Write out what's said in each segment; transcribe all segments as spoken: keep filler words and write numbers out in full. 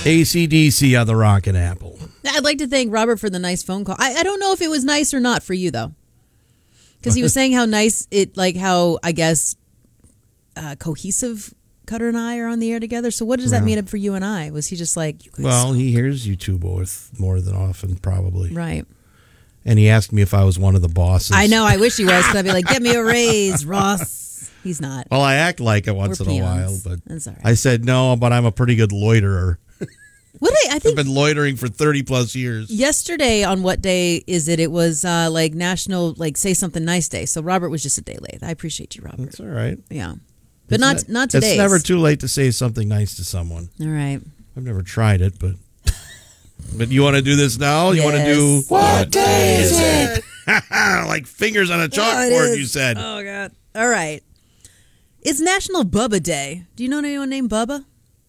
A C D C on the Rockin' Apple. I'd like to thank Robert for the nice phone call. I, I don't know if it was nice or not for you, though. Because he was saying how nice it, like how, I guess, uh, cohesive Cutter and I are on the air together. So what does that Yeah. mean for you and I? Was he just like... You guys Well, he hears you two both more than often, probably. Right. And he asked me if I was one of the bosses. I know. I wish he was. Because I'd be like, get me a raise, Ross. He's not. Well, I act like it once We're in a while, peons. but That's all right. I said no, but I'm a pretty good loiterer. What I, I I've think been loitering for thirty plus years. yesterday on what day is it? It was uh, like National like Say Something Nice Day. So Robert was just a day late. I appreciate you, Robert. That's all right. Yeah, but It's not not today. It's never too late to say something nice to someone. All right. I've never tried it, but but you want to do this now? You want to Yes. do What day is it? like fingers on a Oh, it chalkboard? is. You said. Oh God. All right. It's National Bubba Day. Do you know anyone named Bubba?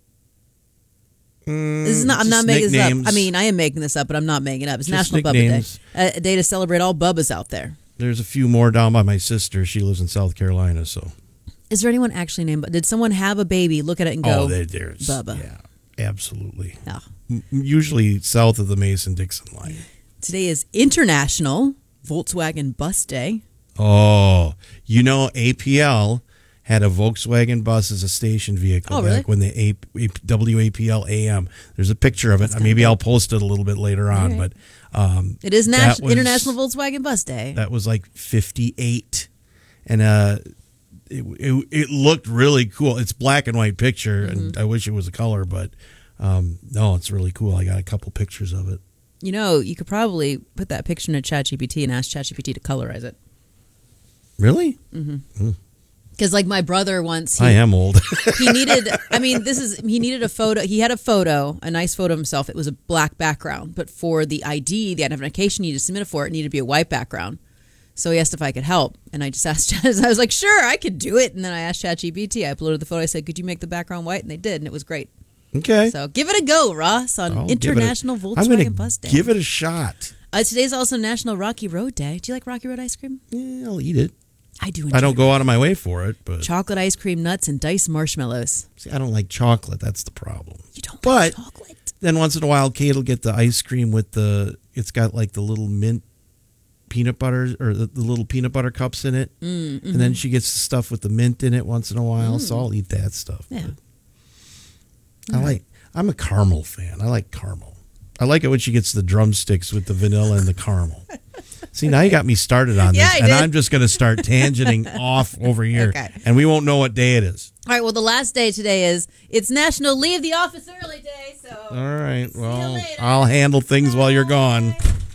Mm, This is not. I'm just not making this nicknames. up. I mean, I am making this up, but I'm not making it up. It's Just National Bubba Day, nicknames. a, a day to celebrate all Bubbas out there. There's a few more down by my sister. She lives in South Carolina, so. Is there anyone actually named? Did someone have a baby? Look at it and go, Oh, there, there's Bubba. Yeah, absolutely. Oh. M- Usually south of the Mason-Dixon line. Today is International Volkswagen Bus Day. Oh, you know, A P L had a Volkswagen bus as a station vehicle Oh, really? back when the A- A- W A P L A M. There's a picture of it. Maybe I'll post it a little bit later on, right. but um, It is that Nas- was- International Volkswagen Bus Day. That was like fifty-eight, and uh, it, it it looked really cool. It's black and white picture, and Mm-hmm. I wish it was a color, but um, no, it's really cool. I got a couple pictures of it. You know, you could probably put that picture in ChatGPT and ask ChatGPT to colorize it. Really? Because, like, my brother once, he, I am old. he needed, I mean, this is, he needed a photo. He had a photo, a nice photo of himself. It was a black background. But for the I D, the identification you needed to submit it for, it needed to be a white background. So he asked if I could help. And I just asked, I was like, sure, I could do it. And then I asked ChatGPT. I uploaded the photo. I said, could you make the background white? And they did. And it was great. Okay. So give it a go, Ross, on I'll give it a- International I'm Volkswagen gonna Bus Day. Give it a shot. Uh, today's also National Rocky Road Day. Do you like Rocky Road ice cream? Yeah, I'll eat it. I do enjoy I don't it. go out of my way for it, but Chocolate ice cream, nuts, and diced marshmallows. see, I don't like chocolate. That's the problem. You don't But- like chocolate? Then once in a while, Kate will get the ice cream with the. It's got like the little mint peanut butter or the, the little peanut butter cups in it, Mm, mm-hmm. and then she gets the stuff with the mint in it once in a while. So I'll eat that stuff. Yeah. But I like. I'm a caramel fan. I like caramel. I like it when she gets the drumsticks with the vanilla and the caramel. See, now you got me started on this, Yeah, I and did. I'm just going to start tangenting off over here, Okay. and we won't know what day it is. All right, well, the last day today is it's National Leave the Office Early Day, so... All right. you Well, later. I'll handle things while you're gone.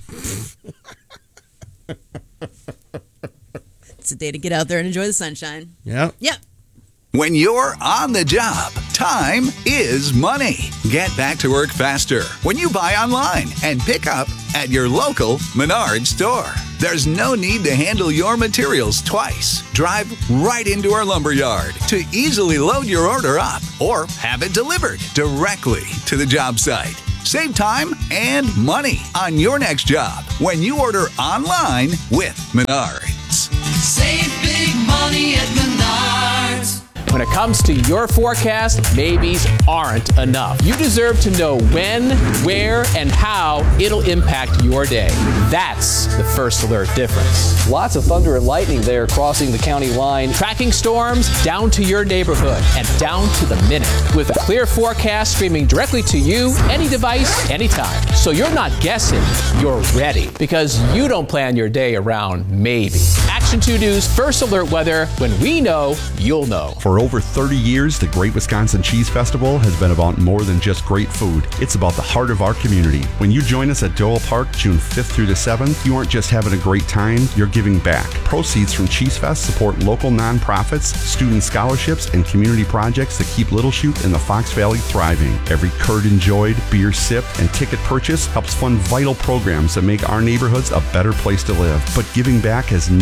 It's a day to get out there and enjoy the sunshine. Yep. Yep. When you're on the job, time is money. Get back to work faster when you buy online and pick up at your local Menards store. There's no need to handle your materials twice. Drive right into our lumber yard to easily load your order up or have it delivered directly to the job site. Save time and money on your next job when you order online with Menards. Save big money at Menards. When it comes to your forecast, maybes aren't enough. You deserve to know when, where, and how it'll impact your day. That's the First Alert difference. Lots of thunder and lightning there crossing the county line. Tracking storms down to your neighborhood and down to the minute. With a clear forecast streaming directly to you, any device, anytime. So you're not guessing, you're ready. Because you don't plan your day around maybe. Action two News First Alert weather. When we know, you'll know. For over thirty years, the Great Wisconsin Cheese Festival has been about more than just great food. It's about the heart of our community. When you join us at Dole Park June fifth through the seventh, you aren't just having a great time, you're giving back. Proceeds from Cheese Fest support local nonprofits, student scholarships, and community projects that keep Little Chute and the Fox Valley thriving. Every curd enjoyed, beer sipped, and ticket purchase helps fund vital programs that make our neighborhoods a better place to live. But giving back has never been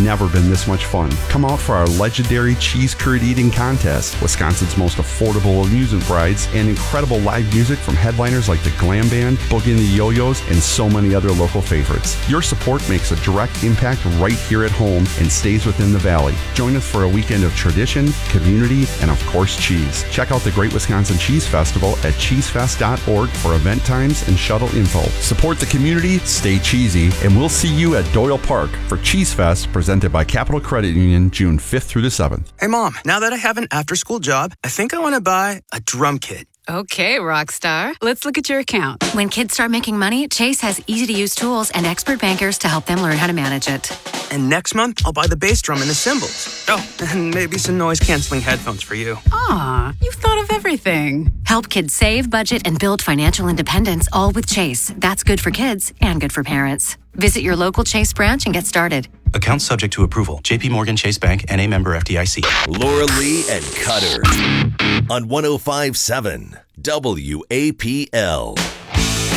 than this much fun. Come out for our legendary cheese curd eating contest, Wisconsin's most affordable amusement rides, and incredible live music from headliners like the Glam Band, Boogie and the Yo-Yos, and so many other local favorites. Your support makes a direct impact right here at home and stays within the Valley. Join us for a weekend of tradition, community, and of course cheese. Check out the Great Wisconsin Cheese Festival at cheese fest dot org for event times and shuttle info. Support the community, stay cheesy, and we'll see you at Doyle Park for Cheese Fest, presented by Capital Credit Union, June fifth through the seventh. Hey, Mom, now that I have an after-school job, I think I want to buy a drum kit. Okay, rock star. Let's look at your account. When kids start making money, Chase has easy-to-use tools and expert bankers to help them learn how to manage it. And next month, I'll buy the bass drum and the cymbals. Oh, and maybe some noise-canceling headphones for you. Aw, you've thought of everything. Help kids save, budget, and build financial independence, all with Chase. That's good for kids and good for parents. Visit your local Chase branch and get started. Account subject to approval. J P Morgan Chase Bank, N A member F D I C. Laura Lee and Cutter on one oh five point seven W A P L.